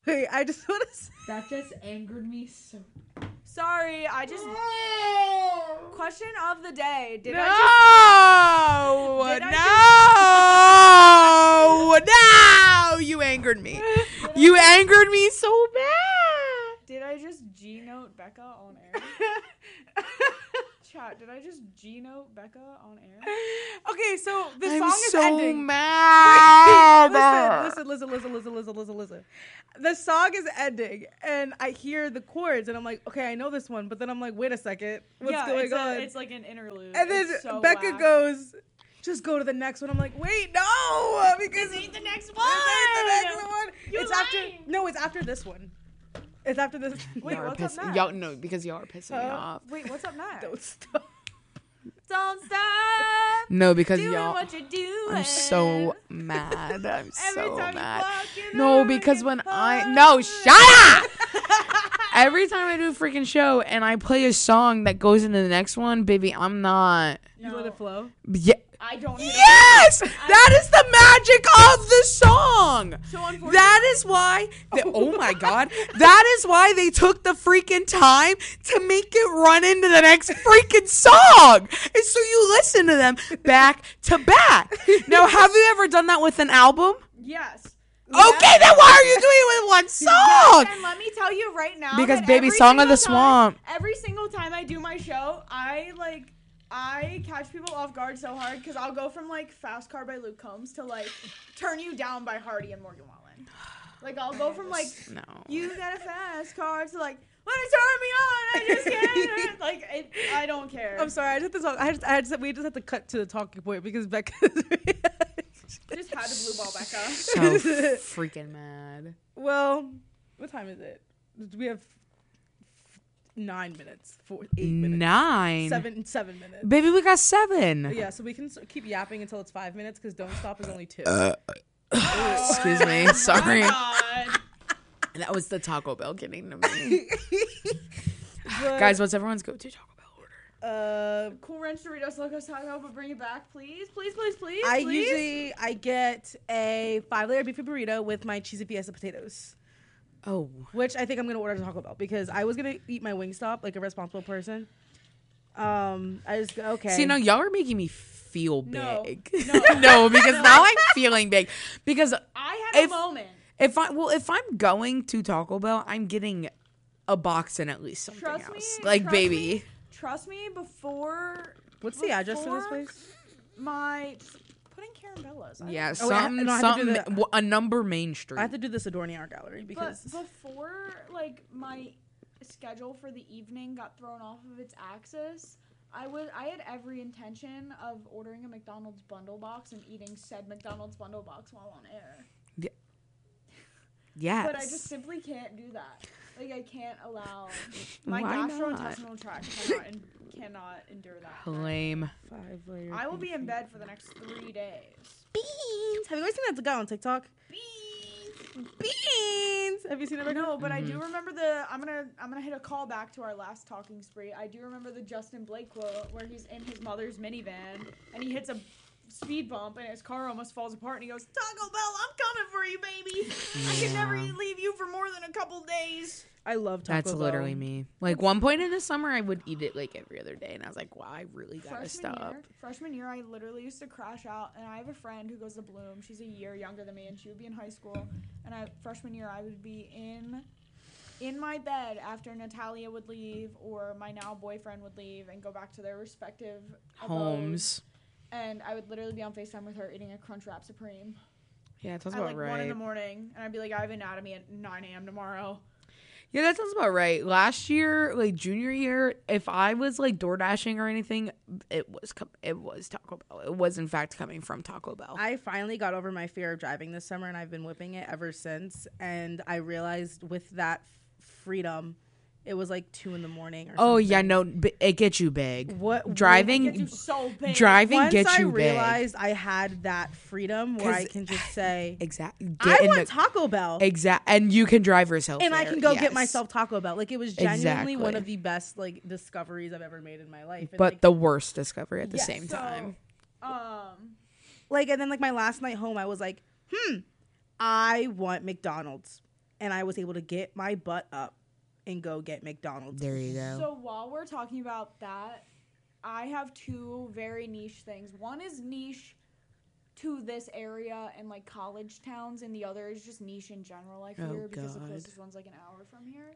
Wait, I just want to say. That just angered me so. Sorry, I just. Question of the day. Did No! No! You angered me. You angered me so bad. Did I just G-note Becca on air? Chat, did I just G-note Becca on air? Okay, so the I'm song is so ending. mad. Listen. The song is ending, and I hear the chords, and I'm like, okay, I know this one, but then I'm like, wait a second, what's going on? It's like an interlude. And then It's so Becca whack. goes, just go to the next one. I'm like, wait, no, because This ain't the next this ain't the next one. one. You're It's after this one. It's after this. Wait, Y'all are what's up pissing- next? y'all, no, because y'all are pissing me off. Wait, what's up next? Don't stop. Don't stop No, because doing y'all. what you're doing. I'm so mad. I'm Every so time mad. you walk in the No, room, because you when fall. no, shut up. Every time I do a freaking show and I play a song that goes into the next one, baby, I'm not. You let it flow. Yeah. I don't need Yes, that is the magic of the song. So unfortunately, That is why. Oh my God, that is why they took the freaking time to make it run into the next freaking song, and so you listen to them back to back. Now, have you ever done that with an album? yes. Okay, then why are you doing it with one song? And let me tell you right now, Because that baby, every Song of the single time- Swamp. Every single time I do my show, I catch people off guard so hard because I'll go from like Fast Car by Luke Combs to like Turn You Down by Hardy and Morgan Wallen. Like I'll go from like No. You got a fast car to like when it turn me on, I just can't. Like I don't care. I'm sorry, I just had to talk. We just had to cut to the talking point because Becca. Just had to blue ball Becca. So freaking mad. Well, what time is it? We have 9 minutes, 8 minutes, 9. 7 minutes. Baby, we got 7. Yeah, so we can keep yapping until it's 5 minutes because Don't Stop is only 2. Excuse me. Sorry. God. That was the Taco Bell getting to me. But, Guys, what's everyone's go-to Taco Bell order? Cool Ranch Doritos Locos Taco, but bring it back, please, please, please, please. I please. usually get a 5-layer beefy burrito with my cheesy fiesta potatoes, Oh. which I think I'm gonna order at Taco Bell because I was gonna eat my Wingstop like a responsible person. I just okay. See, no, y'all are making me feel No. big. No. No, because now I'm feeling big. Because I had if- a moment. if I'm going to Taco Bell, I'm getting a box and at least something Trust else. me, Like, trust baby. me, Trust me, before What's the address for this before place? my put in Caramellas. Yeah, Oh, wait, I have to do something, a number Main Street. I have to do this Adorni Art Gallery because But before like my schedule for the evening got thrown off of its axis, I had every intention of ordering a McDonald's bundle box and eating said McDonald's bundle box while on air. Yes. But I just simply can't do that. Like I can't allow my Why gastrointestinal tract cannot endure that. Lame. 5-layer. I will be in bed for the next 3 days. Beans. Have you guys seen that guy on TikTok? Beans. Have you seen it? No, but I do remember I'm gonna hit a call back to our last talking spree. I do remember the Justin Blake quote where he's in his mother's minivan and he hits a speed bump and his car almost falls apart and he goes, Taco Bell, I'm coming for you, baby. I can never leave you for more than a couple days. I love Taco That's Bell. literally me. Like, one point in the summer, I would eat it like every other day, and I was like, wow, I really gotta stop. Freshman year, I literally used to crash out, and I have a friend who goes to Bloom. She's a year younger than me, and she would be in high school. And freshman year, I would be in my bed after Natalia would leave or my now boyfriend would leave and go back to their respective Homes. abodes. And I would literally be on FaceTime with her eating a Crunchwrap Supreme Yeah, that sounds at about like 1 in right. the morning. And I'd be like, I have anatomy at 9 a.m. tomorrow. Yeah, that sounds about right. Last year, like junior year, if I was like door dashing or anything, it was Taco Bell. It was in fact coming from Taco Bell. I finally got over my fear of driving this summer, and I've been whipping it ever since. And I realized with that freedom, it was like 2 in the morning. Or Oh something. yeah, no, it gets you big. What Driving? It gets you so big. Driving Once gets I you big. realized I had that freedom where 'Cause- I can just say, Exactly. I want Taco Bell. And you can drive yourself And I there, can go yes. get myself Taco Bell. Like, it was genuinely one Exactly. of the best, like, discoveries I've ever made in my life. And, But like, the worst discovery at the Yes, same So, time. and then, like, my last night home, I was like, I want McDonald's. and I was able to get my butt up and go get McDonald's. There you go. So while we're talking about that, I have two very niche things. One is niche to this area and like college towns, and the other is just niche in general. I fear because the closest one's like an hour from here.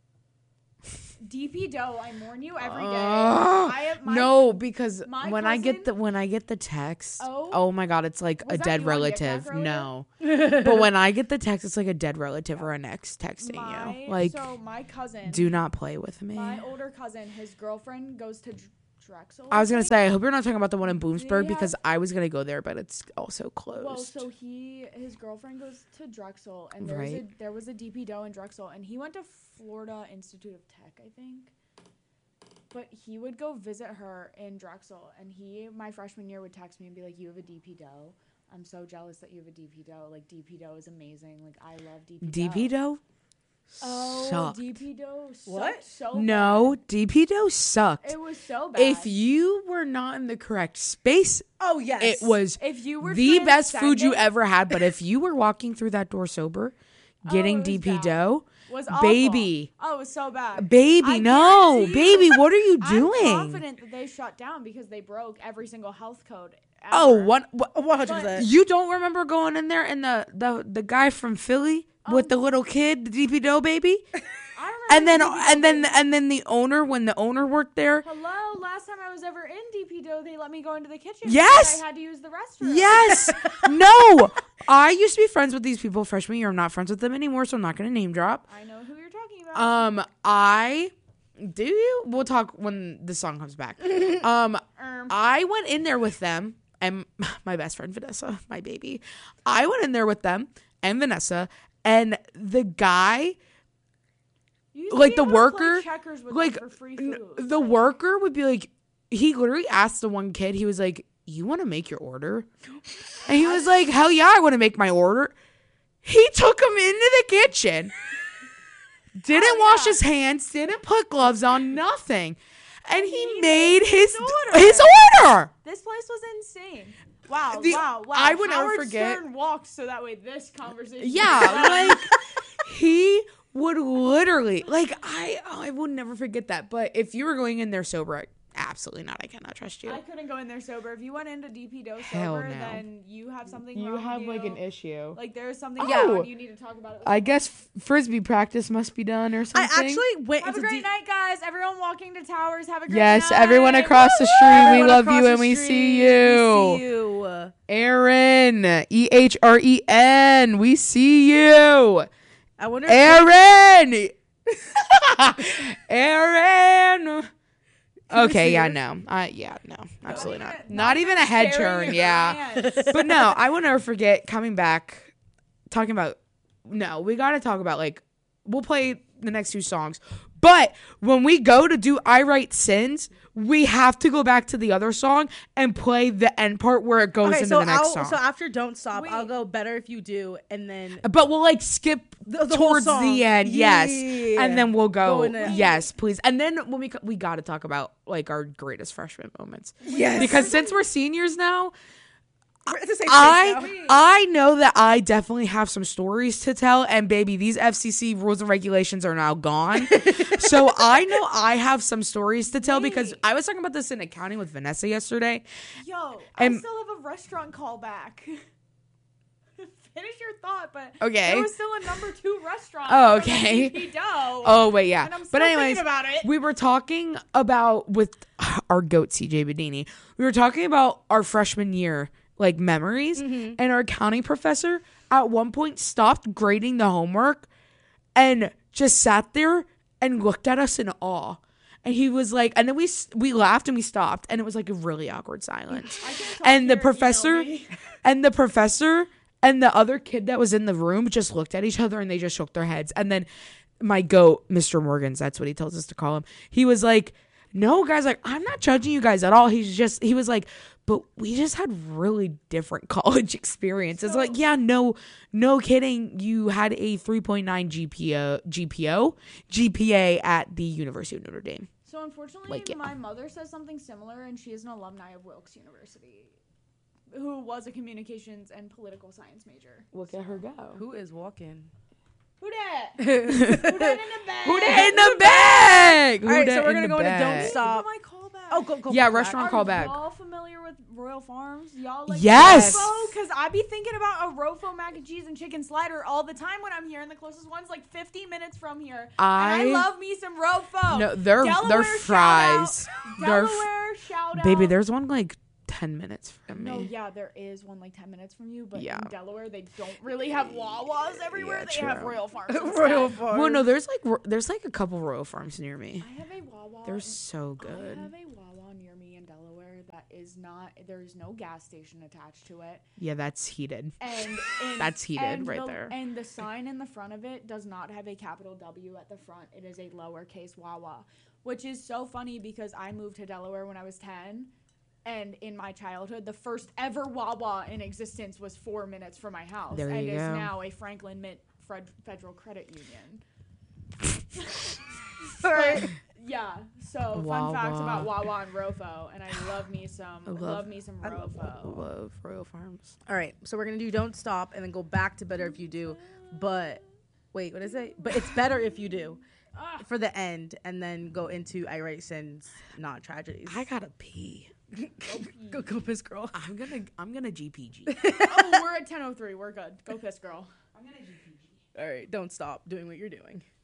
DP Dough, I warn you every day. No, because my when I get the text, oh my god, it's like a that dead you on Dick relative. Mac earlier? No, but when I get the text, it's like a dead relative or an ex texting you. Like, so my cousin, do not play with me. my older cousin, his girlfriend goes to Drexel. I was gonna say, I hope you're not talking about the one in Do Bloomsburg you because have- I was gonna go there, but it's also closed. Well, so his girlfriend goes to Drexel, and Right. there was a DP Dough in Drexel, and he went to Florida Institute of Tech, I think. But he would go visit her in Drexel, and my freshman year, would text me and be like, "You have a DP Dough. I'm so jealous that you have a DP Dough. Like, DP Dough is amazing. Like, I love DP Dough." DP Dough Oh, sucked. DP Dough sucked What? so No, bad. DP Dough sucked. It was so bad. If you were not in the correct space, Oh yes, it was If you were the best food you transcendent, ever had. But if you were walking through that door sober, getting it was DP bad. Dough, was awful. baby. Oh, it was so bad. baby, I no, guarantee you- baby, what are you I'm doing? confident that they shut down because they broke every single health code. Ever. Oh, 100%. you don't remember going in there and the guy from Philly with the little kid, the DP Dough baby, I and then remember DP Dough. and then the owner when the owner worked there. Hello, last time I was ever in DP Dough, they let me go into the kitchen. Yes! because I had to use the restroom. Yes. No. I used to be friends with these people freshman year. I'm not friends with them anymore, so I'm not going to name drop. I know who you're talking about. Do you? We'll talk when the song comes back. I went in there with them and my best friend Vanessa, my baby. I went in there with them and Vanessa, and the guy, You used to like be the able to play worker, checkers with like them for free food. the worker would be like, he literally asked the one kid, he was like, "You want to make your order?" And he was like, "Hell yeah, I want to make my order." He took him into the kitchen, didn't wash his hands, didn't put gloves on, nothing, and he made his order. This place was insane. Wow, The- wow. I would never Howard forget- Stern walked so that way this conversation. Yeah, like he would literally, like, I would never forget that. But if you were going in there sober, absolutely not. I cannot trust you. I couldn't go in there sober. If you went into DP Dough Hell sober, no. then you have something You wrong have with like you. an issue. Like there's something Oh. wrong. You need to talk about it. With I guess frisbee practice must be done or I something. actually went Have a into great night, guys. Everyone walking to Towers. Have a great Yes, night. everyone across the street, we Everyone love across you the and we street, see we you. see you. Aaron, EHREN, we see you. I wonder if Aaron, Aaron. Okay, yeah, here? no, no, absolutely not. even- Not even a head staring turn, at yeah. your hands. But no, I will never forget coming back, talking about. No, we got to talk about like we'll play the next two songs, but when we go to do "I Write Sins," we have to go back to the other song and play the end part where it goes Okay, into so the next song. so after "Don't Stop," Wait. I'll go "Better If You Do," and then But we'll like skip the whole towards song. the end, Yeah, yes, yeah, yeah, yeah. and then we'll go, Go into- yes, please. And then when we got to talk about like our greatest freshman moments, Yes. because since we're seniors now, We're at the same place now. I know that I definitely have some stories to tell, and baby, these FCC rules and regulations are now gone. So I know I have some stories to tell because I was talking about this in accounting with Vanessa yesterday. Yo, And- I still have a restaurant callback. Finish your thought, but Okay. there was still a number 2 restaurant. Oh, from okay. DP Dough. Oh wait, yeah. And I'm still But anyways, thinking about it. we were talking about with our goat CJ Bedini. We were talking about our freshman year like memories, and our accounting professor at one point stopped grading the homework and just sat there and looked at us in awe. And he was like, and then we laughed and we stopped, and it was like a really awkward silence. I can't talk And the here, professor, email me. and the professor and the other kid that was in the room just looked at each other and they just shook their heads. And then my goat, Mr. Morgans, that's what he tells us to call him. He was like, "No, guys, like I'm not judging you guys at all." He was like, "But we just had really different college experiences." Like, yeah, no kidding. You had a 3.9 GPA at the University of Notre Dame. So unfortunately, Like, yeah. my mother says something similar, and she is an alumni of Wilkes University, who was a communications and political science major. Look at her go. Who is walking? Who dat? Who dat in the bag? Who that in the bag? All right, Who so dat we're in gonna the go into bag? Don't Stop. My callback. Oh, go. Yeah, back. restaurant Are callback. y'all familiar with Royal Farms? Y'all like Yes. Because I be thinking about a Rofo mac and cheese and chicken slider all the time when I'm here, and the closest one's like 50 minutes from here. And I love me some Rofo. No, they're Delaware, fries. They're Delaware, shout out. baby, there's one like 10 minutes from me. No, yeah, there is one like 10 minutes from you, but Yeah. in Delaware they don't really have Wawas everywhere. Yeah, they have true. Royal Farms. Instead. Royal Farms. Well, no, there's like a couple Royal Farms near me. I have a Wawa. They're so I good. have a Wawa near me in Delaware that is not. There's no gas station attached to it. Yeah, that's heated. And That's heated and right there. And the sign in the front of it does not have a capital W at the front. It is a lowercase Wawa, which is so funny because I moved to Delaware when I was 10. And in my childhood, the first ever Wawa in existence was 4 minutes from my house. There and you is go. now a Franklin Mint Federal Credit Union. All right. Yeah. So fun facts about Wawa and Rofo, and I love me some Rofo. Love Royal Farms. All right, so we're gonna do Don't Stop and then go back to Better If You Do. But wait, what is it? But it's Better If You Do for the end, and then go into I Write Sins, Not Tragedies. I gotta pee. Go piss, girl. I'm gonna GPG. Oh, we're at 10:03. We're good. Go piss, girl. All right, don't stop doing what you're doing.